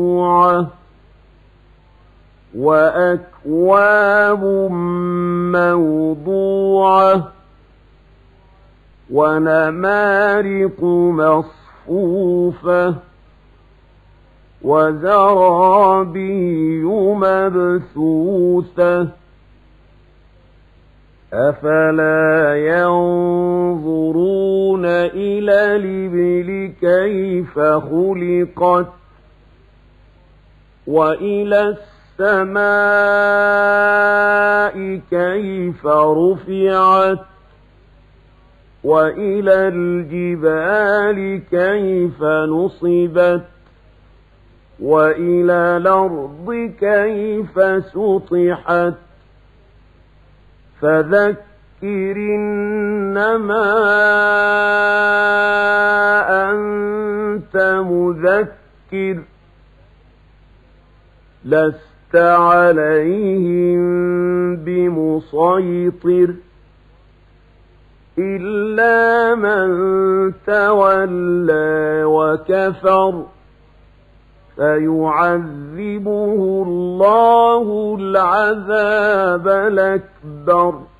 وأكواب موضوعة ونمارق مصفوفة وزرابي مبثوثة أفلا ينظرون إلى الإبل كيف خلقت وإلى السماء كيف رفعت وإلى الجبال كيف نصبت وإلى الأرض كيف سطحت فذكر إنما أنت مذكر لست عليهم بمسيطر إلا من تولى وكفر فيعذبه الله العذاب الأكبر